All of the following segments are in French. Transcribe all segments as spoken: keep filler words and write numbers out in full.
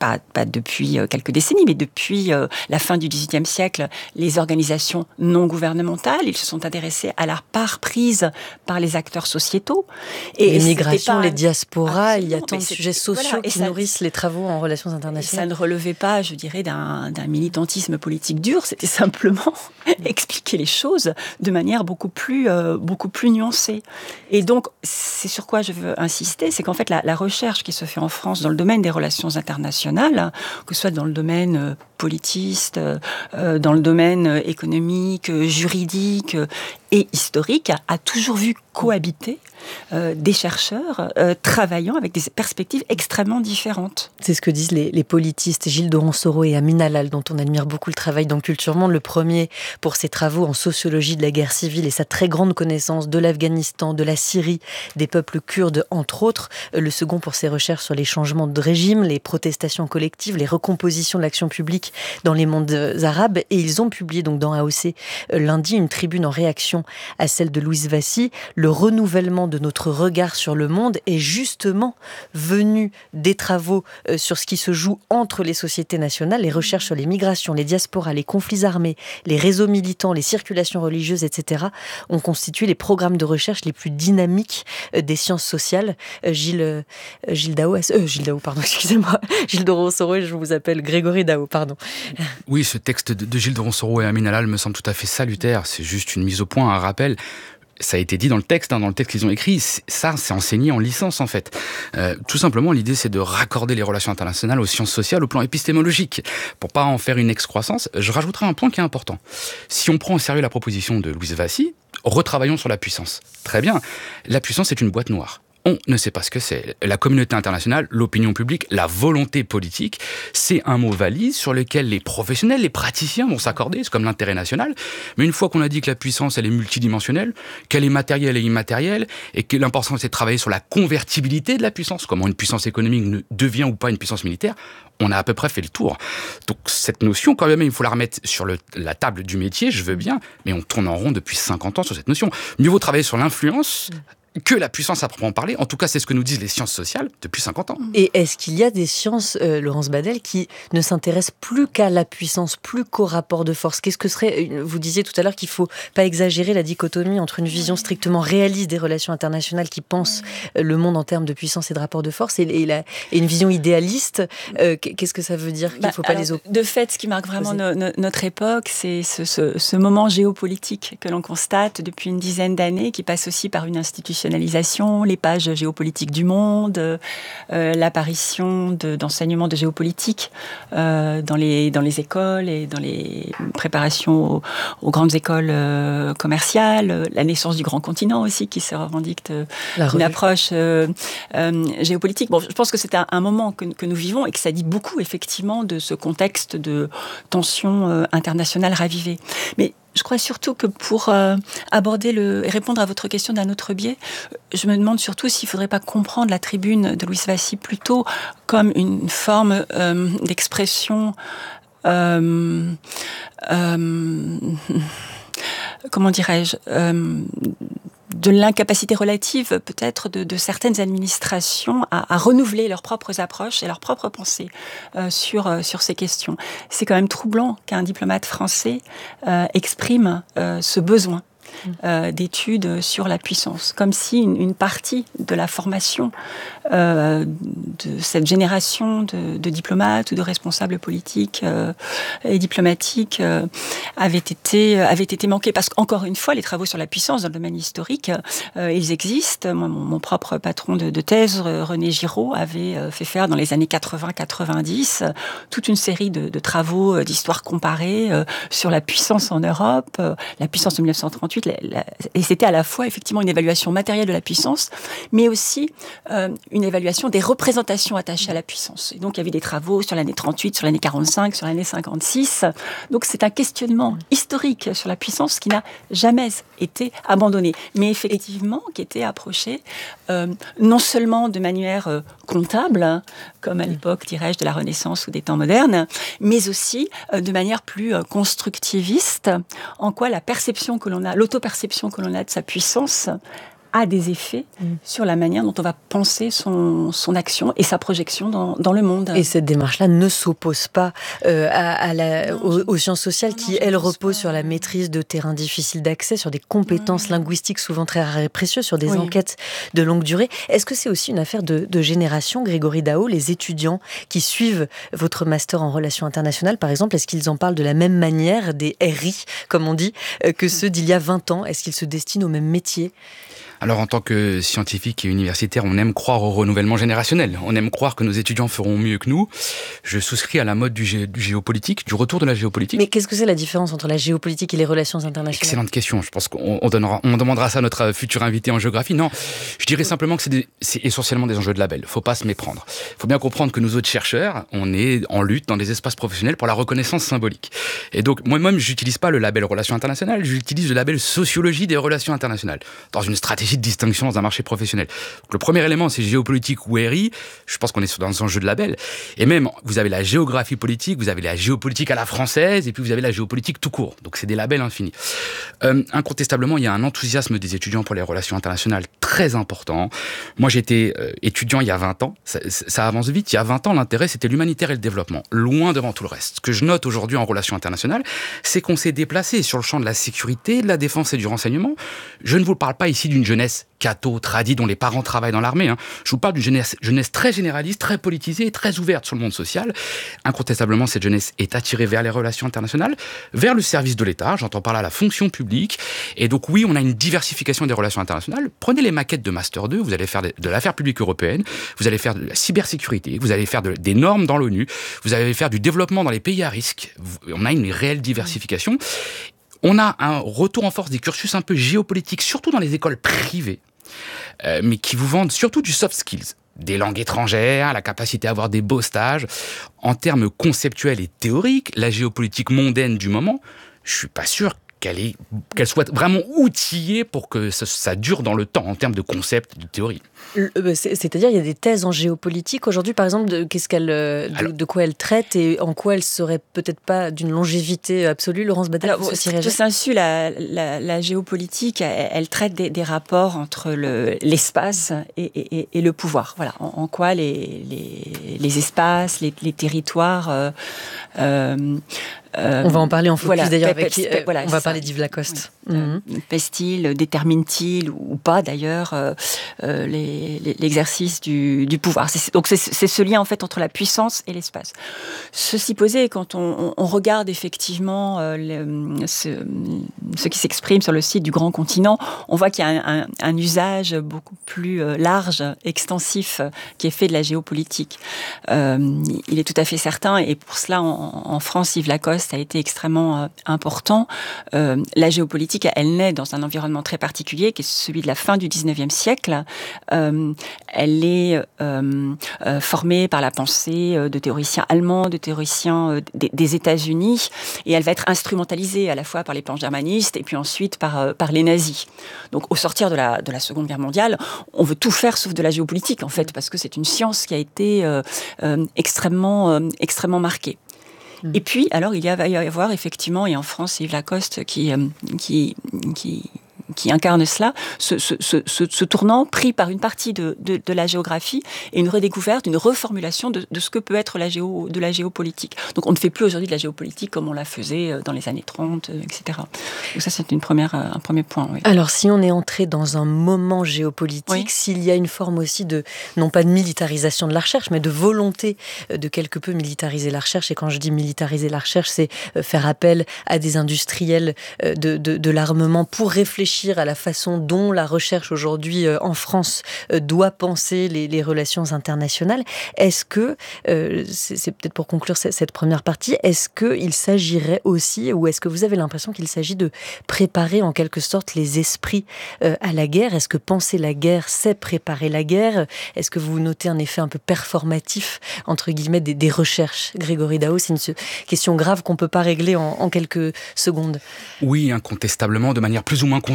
pas, pas depuis quelques décennies, mais depuis euh, la fin du dix-huitième siècle, les organisations non gouvernementales. Ils se sont intéressés à la part prise par les acteurs sociétaux. Et, les migrations, pas... les diasporas, Absolument, il y a tant de sujets sociaux voilà, qui ça, nourrissent les travaux en relations internationales. Ça ne relevait pas, je dirais, d'un, d'un militantisme politique dur, c'était simplement expliquer les choses de manière beaucoup plus, euh, beaucoup plus nuancée. Et donc, c'est sur quoi je veux insister, c'est qu'en fait, la, la recherche qui se fait en France dans le domaine des relations internationales, que ce soit dans le domaine euh, politiste, euh, dans le domaine euh, économique, euh, juridique euh, et historique, a toujours vu cohabiter euh, des chercheurs euh, travaillant avec des perspectives extrêmement différentes. C'est ce que disent les, les politistes Gilles de Ronsauroux et Amin Halal, dont on admire beaucoup le travail dans Culture Monde. Le premier pour ses travaux en sociologie de la guerre civile et sa très grande connaissance de l'Afghanistan, de la Syrie, des peuples kurdes, entre autres. Le second pour ses recherches sur les changements de régime, les protestations collectives, les recompositions de l'action publique dans les mondes arabes. Et ils ont publié donc dans A O C lundi une tribune en réaction à celle de Louise Vassy. Le renouvellement de notre regard sur le monde est justement venu des travaux sur ce qui se joue entre les sociétés nationales, les recherches sur les migrations, les diasporas, les conflits armés, les réseaux militants, les circulations religieuses, et cetera ont constitué les programmes de recherche les plus dynamiques des sciences sociales. Gilles, Gilles Daou, euh, Gilles Daou, pardon, excusez-moi, Gilles de Ronsauroux, je vous appelle Grégory Daou, pardon. Oui, ce texte de Gilles de Ronsauroux et Amin Halal me semble tout à fait salutaire. C'est juste une mise au point, un rappel. Ça a été dit dans le texte, hein, dans le texte qu'ils ont écrit, ça, c'est enseigné en licence, en fait. Euh, tout simplement, l'idée, c'est de raccorder les relations internationales aux sciences sociales au plan épistémologique, pour pas en faire une excroissance. Je rajouterai un point qui est important. Si on prend au sérieux la proposition de Louise Vassy, retravaillons sur la puissance. Très bien. La puissance est une boîte noire. On ne sait pas ce que c'est. La communauté internationale, l'opinion publique, la volonté politique, c'est un mot valide sur lequel les professionnels, les praticiens vont s'accorder, c'est comme l'intérêt national. Mais une fois qu'on a dit que la puissance, elle est multidimensionnelle, qu'elle est matérielle et immatérielle, et que l'important c'est de travailler sur la convertibilité de la puissance, comment une puissance économique ne devient ou pas une puissance militaire, on a à peu près fait le tour. Donc cette notion, quand même, il faut la remettre sur le, la table du métier, je veux bien, mais on tourne en rond depuis cinquante ans sur cette notion. Mieux vaut travailler sur l'influence que la puissance à proprement parler. En tout cas, c'est ce que nous disent les sciences sociales depuis cinquante ans. Et est-ce qu'il y a des sciences, euh, Laurence Badel, qui ne s'intéressent plus qu'à la puissance, plus qu'au rapport de force ? Qu'est-ce que serait, vous disiez tout à l'heure qu'il ne faut pas exagérer la dichotomie entre une vision strictement réaliste des relations internationales qui pense le monde en termes de puissance et de rapport de force et, et, la, et une vision idéaliste. Euh, qu'est-ce que ça veut dire qu'il ne faut bah, pas alors, les opposer ? De fait, ce qui marque vraiment no, no, notre époque, c'est ce, ce, ce moment géopolitique que l'on constate depuis une dizaine d'années, qui passe aussi par une institution, les pages géopolitiques du monde, euh, l'apparition de, d'enseignements de géopolitique euh, dans, les, dans les écoles et dans les préparations aux, aux grandes écoles euh, commerciales, la naissance du grand continent aussi qui se revendique euh, une approche euh, euh, géopolitique. Bon, je pense que c'est un, un moment que, que nous vivons et que ça dit beaucoup effectivement de ce contexte de tension euh, internationale ravivée. Mais je crois surtout que pour euh, aborder le, et répondre à votre question d'un autre biais, je me demande surtout s'il ne faudrait pas comprendre la tribune de Louise Vassy plutôt comme une forme euh, d'expression euh, euh, comment dirais-je euh, de l'incapacité relative peut-être de, de certaines administrations à, à renouveler leurs propres approches et leurs propres pensées euh, sur, euh, sur ces questions. C'est quand même troublant qu'un diplomate français euh, exprime euh, ce besoin Euh, d'études sur la puissance, comme si une, une partie de la formation euh, de cette génération de, de diplomates ou de responsables politiques euh, et diplomatiques euh, avait été, avait été manquée. Parce qu'encore une fois, les travaux sur la puissance dans le domaine historique, euh, ils existent. Moi, mon, mon propre patron de, de thèse, René Giraud, avait fait faire dans les années quatre-vingts quatre-vingt-dix toute une série de, de travaux d'histoire comparée euh, sur la puissance en Europe, euh, la puissance de mille neuf cent trente-huit, La, la, et c'était à la fois effectivement une évaluation matérielle de la puissance, mais aussi euh, une évaluation des représentations attachées à la puissance. Et donc il y avait des travaux sur l'année trente-huit, sur l'année quarante-cinq, sur l'année cinquante-six. Donc c'est un questionnement historique sur la puissance qui n'a jamais été abandonné, mais effectivement qui était approché euh, non seulement de manière euh, comptable, hein, comme à l'époque, dirais-je, de la Renaissance ou des temps modernes, mais aussi euh, de manière plus euh, constructiviste, en quoi la perception que l'on a, l'auto-perception que l'on a de sa puissance a des effets mmh. sur la manière dont on va penser son, son action et sa projection dans, dans le monde. Et cette démarche-là ne s'oppose pas euh, à, à la, non, aux, aux sciences sociales non, qui, elles, reposent sur la maîtrise de terrains difficiles d'accès, sur des compétences oui. linguistiques souvent très rares et précieuses, sur des oui. enquêtes de longue durée. Est-ce que c'est aussi une affaire de, de génération, Grégory Daho, les étudiants qui suivent votre master en relations internationales, par exemple, est-ce qu'ils en parlent de la même manière, des R I, comme on dit, euh, que ceux d'il y a vingt ans? Est-ce qu'ils se destinent au même métier? Alors, en tant que scientifique et universitaire, on aime croire au renouvellement générationnel. On aime croire que nos étudiants feront mieux que nous. Je souscris à la mode du, gé- du géopolitique, du retour de la géopolitique. Mais qu'est-ce que c'est la différence entre la géopolitique et les relations internationales? Excellente question. Je pense qu'on on donnera, on demandera ça à notre futur invité en géographie. Non, je dirais simplement que c'est, des, c'est essentiellement des enjeux de label. Faut pas se méprendre. Faut bien comprendre que nous autres chercheurs, on est en lutte dans des espaces professionnels pour la reconnaissance symbolique. Et donc, moi-même, j'utilise pas le label relations internationales, j'utilise le label sociologie des relations internationales. Dans une stratégie de distinction dans un marché professionnel. Donc, le premier élément, c'est géopolitique ou R I. Je pense qu'on est dans un jeu de label. Et même, vous avez la géographie politique, vous avez la géopolitique à la française, et puis vous avez la géopolitique tout court. Donc, c'est des labels infinis. Euh, incontestablement, il y a un enthousiasme des étudiants pour les relations internationales très important. Moi, j'étais euh, étudiant il y a vingt ans. Ça, ça avance vite. Il y a vingt ans, l'intérêt, c'était l'humanitaire et le développement. Loin devant tout le reste. Ce que je note aujourd'hui en relations internationales, c'est qu'on s'est déplacé sur le champ de la sécurité, de la défense et du renseignement. Je ne vous parle pas ici d'une jeunesse catho, tradie, dont les parents travaillent dans l'armée. Hein. Je vous parle d'une jeunesse, jeunesse très généraliste, très politisée et très ouverte sur le monde social. Incontestablement, cette jeunesse est attirée vers les relations internationales, vers le service de l'État, j'entends par là la fonction publique. Et donc oui, on a une diversification des relations internationales. Prenez les maquettes de Master deux, vous allez faire de, de l'affaire publique européenne, vous allez faire de la cybersécurité, vous allez faire de, des normes dans l'ONU, vous allez faire du développement dans les pays à risque. On a une réelle diversification. On a un retour en force des cursus un peu géopolitiques, surtout dans les écoles privées. Euh, mais qui vous vendent surtout du soft skills, des langues étrangères, la capacité à avoir des beaux stages. En termes conceptuels et théoriques, la géopolitique mondaine du moment, je suis pas sûr qu'elle est, qu'elle soit vraiment outillée pour que ça, ça dure dans le temps en termes de concepts, de théorie. C'est-à-dire, il y a des thèses en géopolitique aujourd'hui, par exemple, de, qu'est-ce qu'elle, de, Alors, de quoi elle traite et en quoi elle serait peut-être pas d'une longévité absolue, Laurence Badel. C'est insu, la, la, la géopolitique, elle, elle traite des, des rapports entre le, l'espace et, et, et le pouvoir. Voilà, en, en quoi les, les, les espaces, les, les territoires... Euh, euh, Euh, on va en parler en focus voilà, d'ailleurs. pe- avec, pe- euh, voilà, on va ça. parler d'Yves Lacoste. Oui. Mmh. Euh, pèse-t-il, détermine-t-il ou pas d'ailleurs euh, euh, les, les, l'exercice du, du pouvoir. C'est, donc c'est, c'est ce lien en fait entre la puissance et l'espace. Ceci posé, quand on, on regarde effectivement euh, le, ce, ce qui s'exprime sur le site du Grand Continent, on voit qu'il y a un, un, un usage beaucoup plus euh, large, extensif, euh, qui est fait de la géopolitique. Euh, il est tout à fait certain, et pour cela en, en France, Yves Lacoste a été extrêmement euh, important. Euh, la géopolitique, elle naît dans un environnement très particulier, qui est celui de la fin du dix-neuvième siècle. Euh, elle est euh, euh, formée par la pensée de théoriciens allemands, de théoriciens euh, des, des États-Unis, et elle va être instrumentalisée à la fois par les pan-germanistes et puis ensuite par, euh, par les nazis. Donc, au sortir de la, de la Seconde Guerre mondiale, on veut tout faire sauf de la géopolitique, en fait, parce que c'est une science qui a été euh, euh, extrêmement, euh, extrêmement marquée. Et puis, alors, il y va y avoir effectivement, et en France, c'est Yves Lacoste qui, euh, qui, qui, qui incarne cela, ce, ce, ce, ce tournant pris par une partie de, de, de la géographie et une redécouverte, une reformulation de, de ce que peut être la géo, de la géopolitique. Donc, on ne fait plus aujourd'hui de la géopolitique comme on la faisait dans les années trente, et cetera. Donc ça, c'est une première, un premier point. Oui. Alors, si on est entré dans un moment géopolitique, oui. s'il y a une forme aussi de, non pas de militarisation de la recherche, mais de volonté de quelque peu militariser la recherche, et quand je dis militariser la recherche, c'est faire appel à des industriels de, de, de l'armement pour réfléchir à la façon dont la recherche aujourd'hui euh, en France euh, doit penser les, les relations internationales. Est-ce que, euh, c'est, c'est peut-être pour conclure cette, cette première partie, est-ce qu'il s'agirait aussi, ou est-ce que vous avez l'impression qu'il s'agit de préparer en quelque sorte les esprits euh, à la guerre? Est-ce que penser la guerre, c'est préparer la guerre? Est-ce que vous notez un effet un peu performatif, entre guillemets, des, des recherches? Grégory Daho, c'est une question grave qu'on ne peut pas régler en, en quelques secondes. Oui, incontestablement, de manière plus ou moins consciente.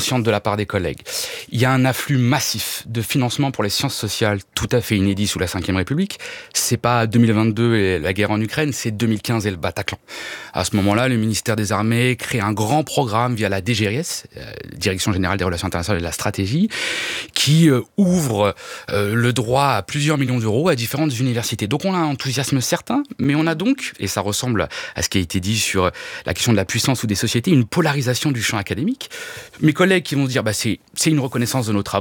consciente de la part des collègues. Il y a un afflux massif de financement pour les sciences sociales tout à fait inédit sous la cinquième République. C'est pas deux mille vingt-deux et la guerre en Ukraine, c'est deux mille quinze et le Bataclan. À ce moment-là, le ministère des Armées crée un grand programme via la D G R I S, euh, Direction Générale des Relations Internationales et de la Stratégie, qui euh, ouvre euh, le droit à plusieurs millions d'euros à différentes universités. Donc on a un enthousiasme certain, mais on a donc, et ça ressemble à ce qui a été dit sur la question de la puissance ou des sociétés, une polarisation du champ académique. Mes collègues qui vont se dire bah, c'est, c'est une reconnaissance de nos travaux,